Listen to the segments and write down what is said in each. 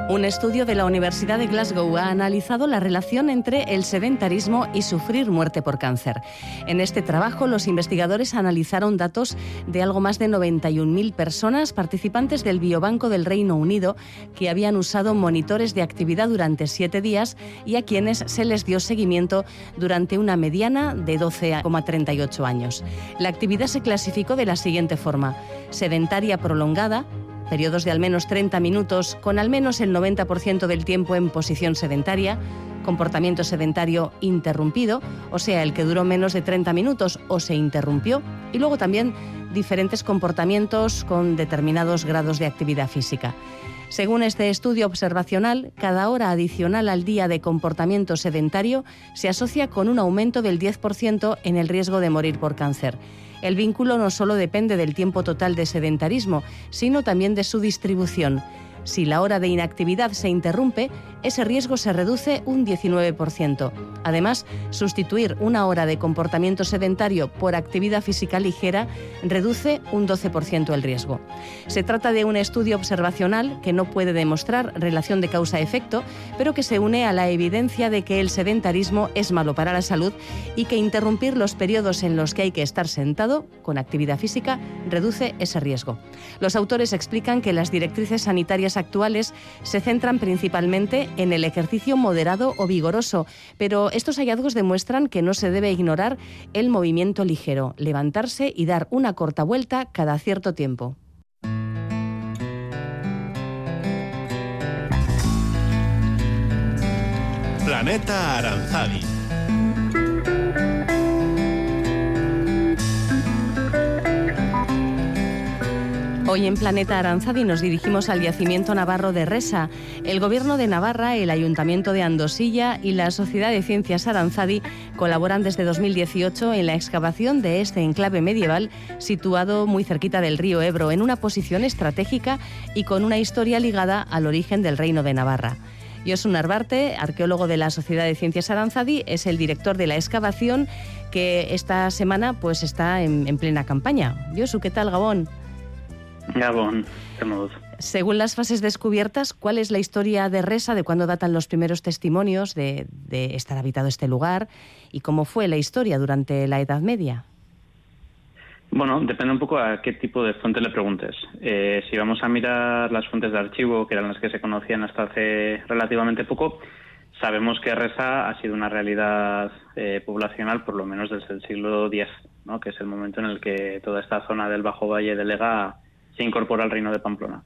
Un estudio de la Universidad de Glasgow ha analizado la relación entre el sedentarismo y sufrir muerte por cáncer. En este trabajo, los investigadores analizaron datos de algo más de 91.000 personas participantes del Biobanco del Reino Unido que habían usado monitores de actividad durante 7 días y a quienes se les dio seguimiento durante una mediana de 12,38 años. La actividad se clasificó de la siguiente forma: sedentaria prolongada, periodos de al menos 30 minutos con al menos el 90% del tiempo en posición sedentaria; comportamiento sedentario interrumpido, o sea, el que duró menos de 30 minutos o se interrumpió; y luego también diferentes comportamientos con determinados grados de actividad física. Según este estudio observacional, cada hora adicional al día de comportamiento sedentario se asocia con un aumento del 10% en el riesgo de morir por cáncer. El vínculo no solo depende del tiempo total de sedentarismo, sino también de su distribución. Si la hora de inactividad se interrumpe, ese riesgo se reduce un 19%. Además, sustituir una hora de comportamiento sedentario por actividad física ligera reduce un 12% el riesgo. Se trata de un estudio observacional que no puede demostrar relación de causa-efecto, pero que se une a la evidencia de que el sedentarismo es malo para la salud y que interrumpir los periodos en los que hay que estar sentado con actividad física reduce ese riesgo. Los autores explican que las directrices sanitarias actuales se centran principalmente en el ejercicio moderado o vigoroso, pero estos hallazgos demuestran que no se debe ignorar el movimiento ligero, levantarse y dar una corta vuelta cada cierto tiempo. Planeta Aranzadi. Hoy en Planeta Aranzadi nos dirigimos al yacimiento navarro de Resa. El Gobierno de Navarra, el Ayuntamiento de Andosilla y la Sociedad de Ciencias Aranzadi colaboran desde 2018 en la excavación de este enclave medieval situado muy cerquita del río Ebro, en una posición estratégica y con una historia ligada al origen del Reino de Navarra. Josu Narvarte, arqueólogo de la Sociedad de Ciencias Aranzadi, es el director de la excavación que esta semana pues está en plena campaña. Josu, ¿qué tal, Gabón? Gabón, estamos. Según las fases descubiertas, ¿cuál es la historia de Resa, de cuándo datan los primeros testimonios de estar habitado este lugar y cómo fue la historia durante la Edad Media? Bueno, depende un poco a qué tipo de fuente le preguntes. Si vamos a mirar las fuentes de archivo, que eran las que se conocían hasta hace relativamente poco, sabemos que Resa ha sido una realidad poblacional por lo menos desde el siglo X, ¿no? Que es el momento en el que toda esta zona del Bajo Valle del Ega se incorpora al Reino de Pamplona.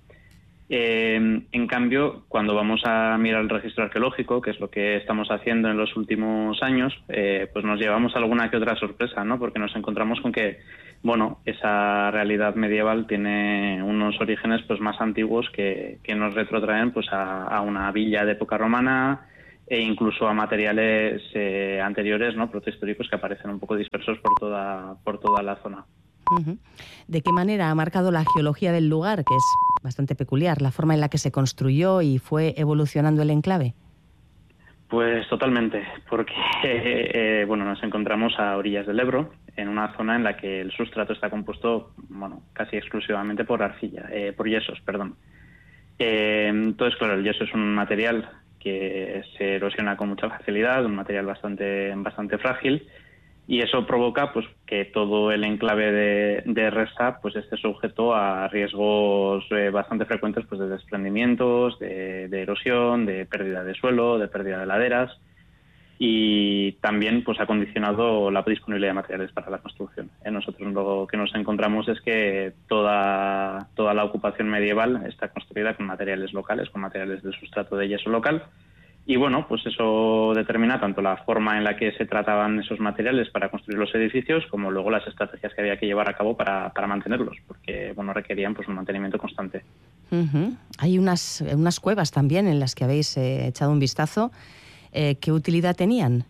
En cambio, cuando vamos a mirar el registro arqueológico, que es lo que estamos haciendo en los últimos años, pues nos llevamos alguna que otra sorpresa, ¿no? Porque nos encontramos con que, bueno, esa realidad medieval tiene unos orígenes pues más antiguos que nos retrotraen pues a una villa de época romana e incluso a materiales anteriores, ¿no? Protohistóricos que aparecen un poco dispersos por toda la zona. ¿De qué manera ha marcado la geología del lugar, que es bastante peculiar, la forma en la que se construyó y fue evolucionando el enclave? Pues totalmente, porque bueno, nos encontramos a orillas del Ebro, en una zona en la que el sustrato está compuesto, bueno, casi exclusivamente por arcilla, por yesos, perdón. Entonces, claro, el yeso es un material que se erosiona con mucha facilidad, un material bastante frágil. Y eso provoca pues que todo el enclave de Resa pues esté sujeto a riesgos bastante frecuentes pues de desprendimientos, de erosión, de pérdida de suelo, de pérdida de laderas, y también pues ha condicionado la disponibilidad de materiales para la construcción. Nosotros lo que nos encontramos es que toda la ocupación medieval está construida con materiales locales, con materiales del sustrato de yeso local. Y bueno, pues eso determina tanto la forma en la que se trataban esos materiales para construir los edificios, como luego las estrategias que había que llevar a cabo para mantenerlos, porque bueno, requerían pues un mantenimiento constante. Hay unas cuevas también en las que habéis echado un vistazo. ¿Qué utilidad tenían?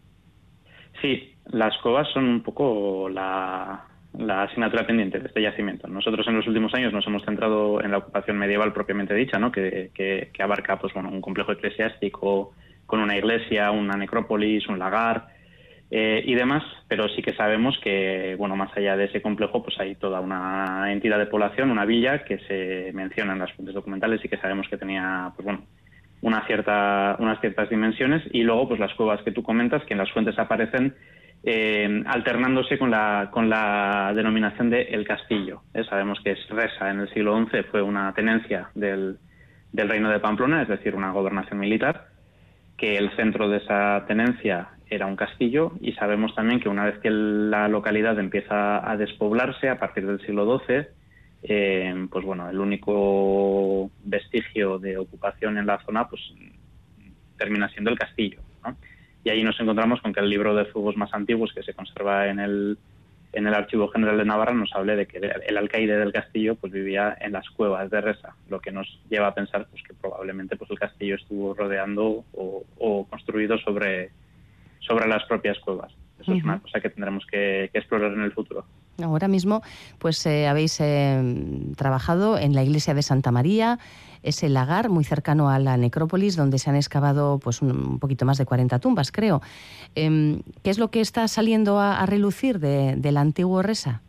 Sí, las cuevas son un poco la asignatura pendiente de este yacimiento. Nosotros en los últimos años nos hemos centrado en la ocupación medieval propiamente dicha, ¿no? que abarca pues, bueno, un complejo eclesiástico con una iglesia, una necrópolis, un lagar y demás, pero sí que sabemos que bueno, más allá de ese complejo pues hay toda una entidad de población, una villa que se menciona en las fuentes documentales y que sabemos que tenía pues, bueno, unas ciertas dimensiones, y luego pues las cuevas que tú comentas, que en las fuentes aparecen alternándose con la denominación de El Castillo. Sabemos que Resa en el siglo XI fue una tenencia del reino de Pamplona, es decir, una gobernación militar, que el centro de esa tenencia era un castillo, y sabemos también que una vez que la localidad empieza a despoblarse a partir del siglo XII, pues bueno, el único vestigio de ocupación en la zona pues termina siendo el castillo, ¿no? Y ahí nos encontramos con que el libro de fuegos más antiguos que se conserva en el Archivo General de Navarra nos habla de que el alcaide del castillo pues vivía en las cuevas de Resa, lo que nos lleva a pensar pues que probablemente pues el castillo estuvo rodeando o construido sobre las propias cuevas. Eso es una cosa que tendremos que explorar en el futuro. Ahora mismo pues habéis trabajado en la iglesia de Santa María, ese lagar muy cercano a la necrópolis, donde se han excavado pues un poquito más de 40 tumbas, creo. ¿Qué es lo que está saliendo a relucir del antiguo Resa?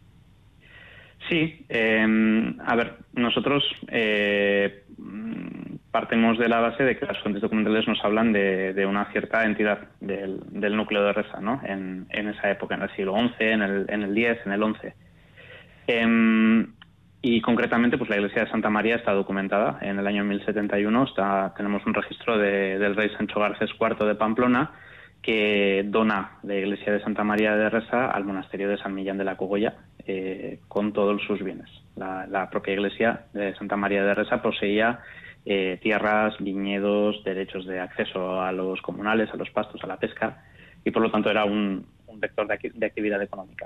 Sí, a ver, nosotros partimos de la base de que las fuentes documentales nos hablan de una cierta entidad del núcleo de Resa, ¿no? En esa época, en el siglo XI, en el X, en el XI. Y concretamente, pues la iglesia de Santa María está documentada. En el año 1071 tenemos un registro del rey Sancho Garcés IV de Pamplona, que dona la iglesia de Santa María de Resa al monasterio de San Millán de la Cogolla, con todos sus bienes. La propia iglesia de Santa María de Resa poseía tierras, viñedos, derechos de acceso a los comunales, a los pastos, a la pesca, y por lo tanto era un vector de actividad económica.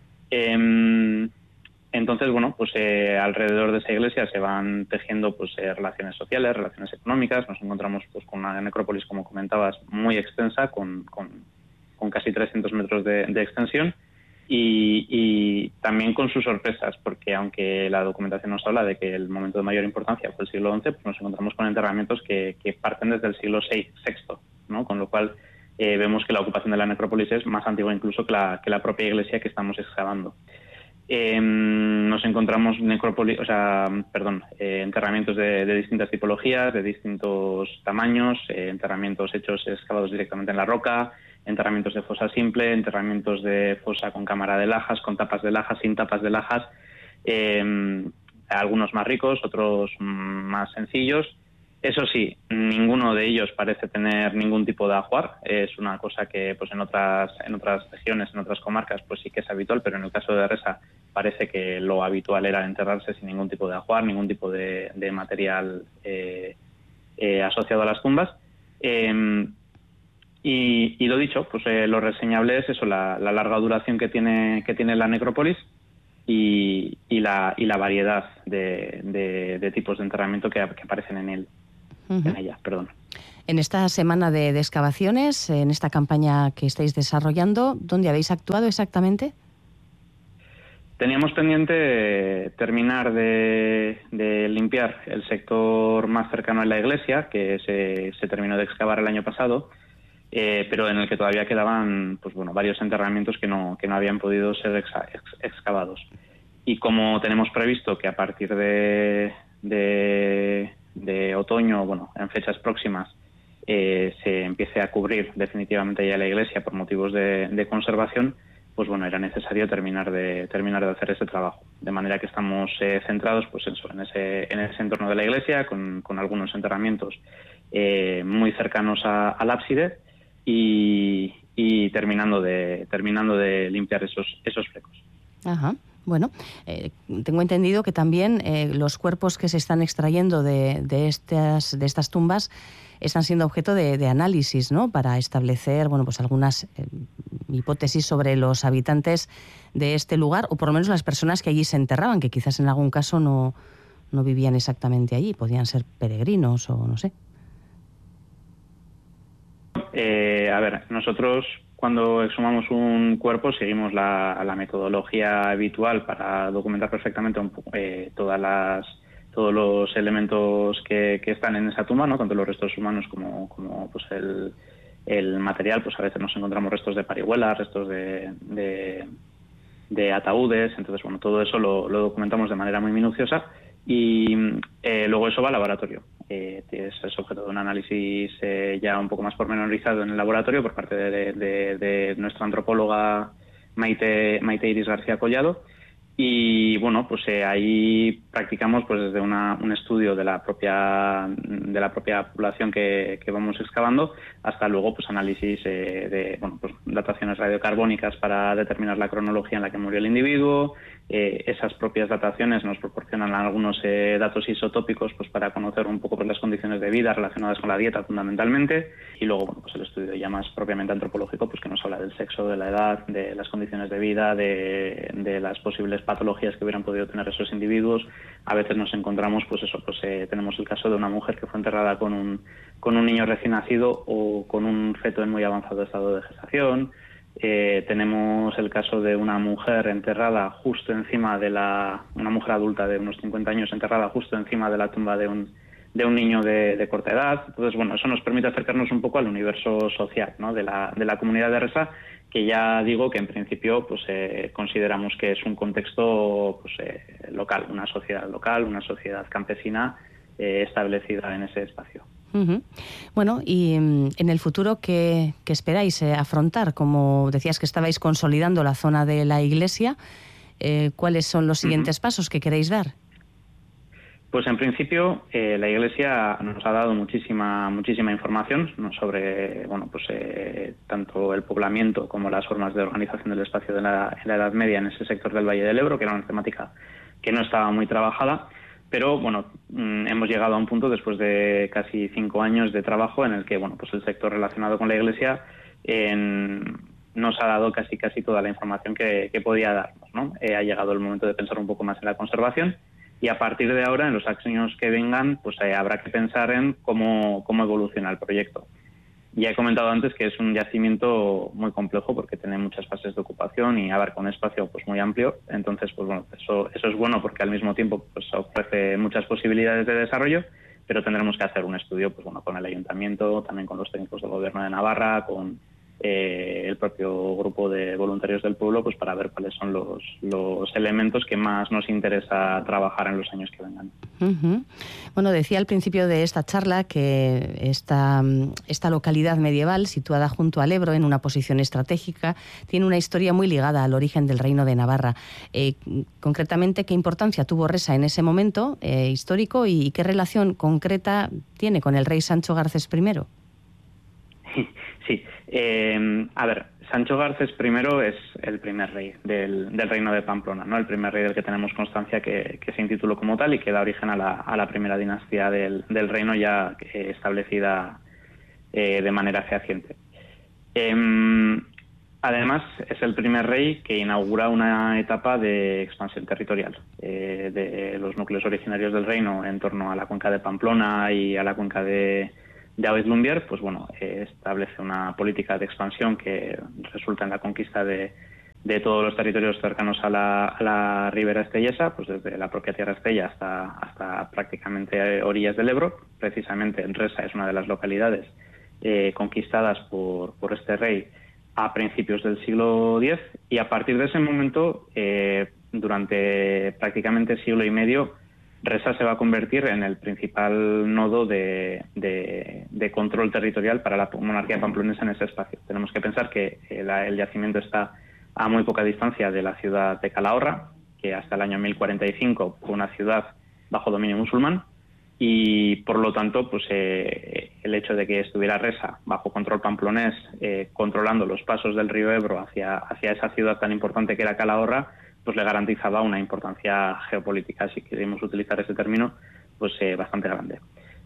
Entonces, bueno, pues alrededor de esa iglesia se van tejiendo pues relaciones sociales, relaciones económicas. Nos encontramos pues con una necrópolis, como comentabas, muy extensa, con casi 300 metros de extensión, y también con sus sorpresas, porque aunque la documentación nos habla de que el momento de mayor importancia fue el siglo XI, pues nos encontramos con enterramientos que parten desde el siglo VI, ¿no? Con lo cual vemos que la ocupación de la necrópolis es más antigua incluso que la propia iglesia que estamos excavando. Nos encontramos enterramientos de distintas tipologías, de distintos tamaños, enterramientos excavados directamente en la roca, enterramientos de fosa simple, enterramientos de fosa con cámara de lajas, con tapas de lajas, sin tapas de lajas, algunos más ricos, otros más sencillos. Eso sí, ninguno de ellos parece tener ningún tipo de ajuar. Es una cosa que pues en otras regiones, en otras comarcas, pues sí que es habitual, pero en el caso de Resa parece que lo habitual era enterrarse sin ningún tipo de ajuar, ningún tipo de material asociado a las tumbas. Y lo dicho, pues lo reseñable es eso, la larga duración que tiene la necrópolis y la variedad de tipos de enterramiento que aparecen en ella. En esta semana de excavaciones, en esta campaña que estáis desarrollando, ¿dónde habéis actuado exactamente? Teníamos pendiente terminar de limpiar el sector más cercano a la iglesia, que se terminó de excavar el año pasado, pero en el que todavía quedaban pues bueno, varios enterramientos que no habían podido ser excavados. Y como tenemos previsto que a partir de otoño, bueno, en fechas próximas, se empiece a cubrir definitivamente ya la iglesia por motivos de conservación, pues bueno, era necesario terminar de hacer ese trabajo. De manera que estamos centrados pues en ese entorno de la iglesia, con algunos enterramientos muy cercanos al ábside, y terminando de limpiar esos flecos. Ajá. Bueno, tengo entendido que también los cuerpos que se están extrayendo de estas tumbas están siendo objeto de análisis, ¿no? Para establecer, bueno, pues algunas hipótesis sobre los habitantes de este lugar, o por lo menos las personas que allí se enterraban, que quizás en algún caso no vivían exactamente allí, podían ser peregrinos o no sé. A ver, nosotros cuando exhumamos un cuerpo seguimos la metodología habitual para documentar perfectamente todos los elementos que están en esa tumba, ¿no? Tanto los restos humanos como pues el material. Pues a veces nos encontramos restos de parihuelas, restos de ataúdes. Entonces, bueno, todo eso lo documentamos de manera muy minuciosa, y luego eso va al laboratorio. es objeto de un análisis ya un poco más pormenorizado en el laboratorio por parte de nuestra antropóloga Maite Iris García Collado. Y bueno, pues ahí practicamos pues desde un estudio de la propia población que vamos excavando hasta luego pues análisis de pues dataciones radiocarbónicas para determinar la cronología en la que murió el individuo. Esas propias dataciones nos proporcionan algunos datos isotópicos pues para conocer un poco pues las condiciones de vida relacionadas con la dieta fundamentalmente, y luego bueno, pues el estudio ya más propiamente antropológico pues que nos habla del sexo, de la edad, de las condiciones de vida, de las posibles patologías que hubieran podido tener esos individuos. A veces nos encontramos tenemos el caso de una mujer que fue enterrada con un niño recién nacido o con un feto en muy avanzado estado de gestación. Tenemos el caso de una mujer enterrada justo encima una mujer adulta de unos 50 años enterrada justo encima de la tumba de un niño de corta edad. Entonces, bueno, eso nos permite acercarnos un poco al universo social, ¿no?, de la comunidad de Resa, que ya digo que en principio pues consideramos que es un contexto pues local, una sociedad campesina establecida en ese espacio. Uh-huh. Bueno, y en el futuro, ¿qué esperáis afrontar? Como decías que estabais consolidando la zona de la iglesia, ¿cuáles son los siguientes pasos que queréis dar? Pues en principio la Iglesia nos ha dado muchísima información, ¿no?, sobre tanto el poblamiento como las formas de organización del espacio en la Edad Media en ese sector del Valle del Ebro, que era una temática que no estaba muy trabajada. Pero bueno, hemos llegado a un punto después de casi 5 años de trabajo en el que pues el sector relacionado con la Iglesia nos ha dado casi toda la información que podía darnos, ¿no? Ha llegado el momento de pensar un poco más en la conservación, y a partir de ahora, en los años que vengan, pues habrá que pensar en cómo evoluciona el proyecto. Ya he comentado antes que es un yacimiento muy complejo porque tiene muchas fases de ocupación y abarca un espacio pues muy amplio. Entonces, pues bueno, eso es bueno porque al mismo tiempo pues ofrece muchas posibilidades de desarrollo, pero tendremos que hacer un estudio pues bueno, con el ayuntamiento, también con los técnicos del Gobierno de Navarra, con el propio grupo de voluntarios del pueblo, pues para ver cuáles son los elementos que más nos interesa trabajar en los años que vengan. Uh-huh. Bueno, decía al principio de esta charla que esta localidad medieval, situada junto al Ebro en una posición estratégica, tiene una historia muy ligada al origen del Reino de Navarra. Concretamente, ¿qué importancia tuvo Resa en ese momento histórico y qué relación concreta tiene con el rey Sancho Garces I? Sí, a ver, Sancho Garces I es el primer rey del Reino de Pamplona, ¿no? El primer rey del que tenemos constancia que se intituló como tal y que da origen a la primera dinastía del reino ya establecida de manera fehaciente. Además, es el primer rey que inaugura una etapa de expansión territorial de los núcleos originarios del reino en torno a la cuenca de Pamplona y a la cuenca de Aves-Lumbier. Pues bueno, establece una política de expansión que resulta en la conquista de todos los territorios cercanos a la ribera estellesa, pues desde la propia Tierra Estella hasta prácticamente orillas del Ebro. Precisamente Resa es una de las localidades conquistadas por este rey a principios del siglo X, y a partir de ese momento, durante prácticamente siglo y medio, Resa se va a convertir en el principal nodo de control territorial para la monarquía pamplonesa en ese espacio. Tenemos que pensar que el yacimiento está a muy poca distancia de la ciudad de Calahorra, que hasta el año 1045 fue una ciudad bajo dominio musulmán, y por lo tanto pues el hecho de que estuviera Resa bajo control pamplonés, controlando los pasos del río Ebro hacia esa ciudad tan importante que era Calahorra, pues le garantizaba una importancia geopolítica, si queremos utilizar ese término, pues bastante grande.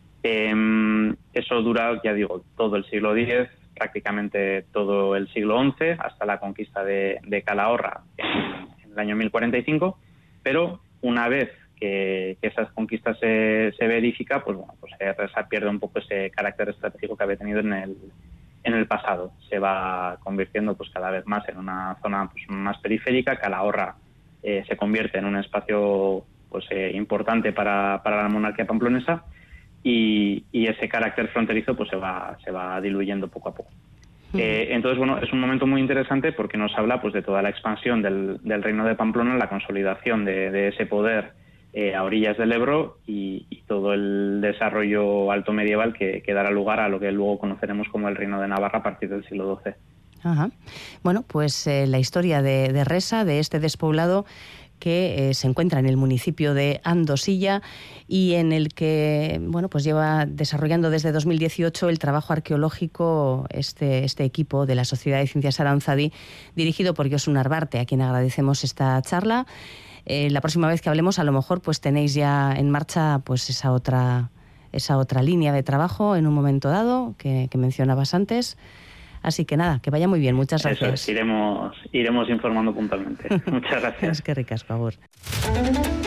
Eso dura, ya digo, todo el siglo X, prácticamente todo el siglo XI, hasta la conquista de Calahorra en el año 1045, pero una vez que esas conquistas se verifica, pues bueno, pues Resa pierde un poco ese carácter estratégico que había tenido en el pasado. Se va convirtiendo pues cada vez más en una zona pues más periférica. Calahorra se convierte en un espacio pues importante para la monarquía pamplonesa, y ese carácter fronterizo pues se va diluyendo poco a poco. Entonces, bueno, es un momento muy interesante porque nos habla pues de toda la expansión del Reino de Pamplona, la consolidación de ese poder a orillas del Ebro y todo el desarrollo alto medieval que dará lugar a lo que luego conoceremos como el Reino de Navarra a partir del siglo XII. Ajá. Bueno, pues la historia de Resa, de este despoblado que se encuentra en el municipio de Andosilla y en el que pues lleva desarrollando desde 2018 el trabajo arqueológico este equipo de la Sociedad de Ciencias Aranzadi, dirigido por Josu Narvarte, a quien agradecemos esta charla. La próxima vez que hablemos, a lo mejor pues tenéis ya en marcha pues esa otra línea de trabajo en un momento dado que mencionabas antes. Así que nada, que vaya muy bien. Muchas gracias. Eso es, iremos informando puntualmente. Muchas gracias. Es que ricas, por favor.